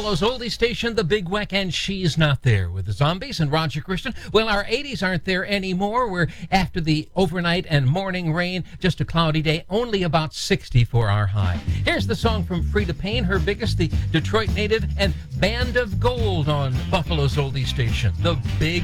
Buffalo's oldie station, The Big Weck, and She's Not There with the Zombies and Roger Christian. Well, our 80s aren't there anymore. We're after the overnight and morning rain, just a cloudy day, only about 60 for our high. Here's the song from Frida Payne, her biggest, the Detroit native, and Band of Gold on Buffalo's oldie station, The Big